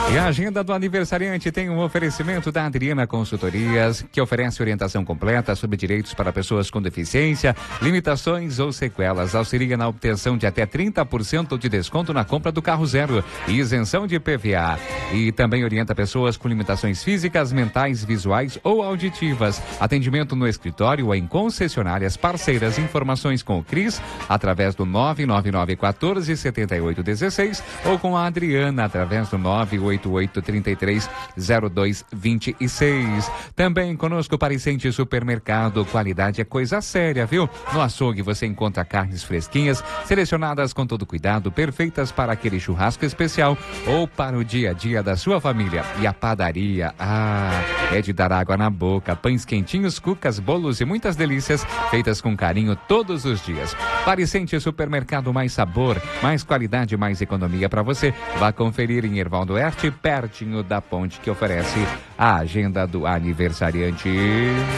E a agenda do aniversariante tem um oferecimento da Adriana Consultorias, que oferece orientação completa sobre direitos para pessoas com deficiência, limitações ou sequelas, auxilia na obtenção de até 30% de desconto na compra do carro zero e isenção de PVA. E também orienta pessoas com limitações físicas, mentais, visuais ou auditivas. Atendimento no escritório ou em concessionárias parceiras. Informações com o Cris através do 999147816 ou com a Adriana através do 988330226. Também conosco Pariscente Supermercado. Qualidade é coisa séria, viu? No açougue você encontra carnes fresquinhas, selecionadas com todo cuidado, perfeitas para aquele churrasco especial ou para o dia a dia da sua família. E a padaria, é de dar água na boca. Pães quentinhos, cucas, bolos e muitas delícias feitas com carinho todos os dias. Pariscente Supermercado, mais sabor, mais qualidade, mais economia para você. Vá conferir em Hervaldo Herty, pertinho da ponte, que oferece a agenda do aniversariante.